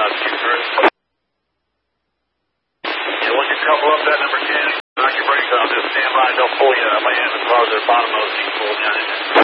Yeah, once you couple up that number 10, knock your brakes off. Just stand by. They'll pull you by hand as far as the bottom of the seat pull down in there.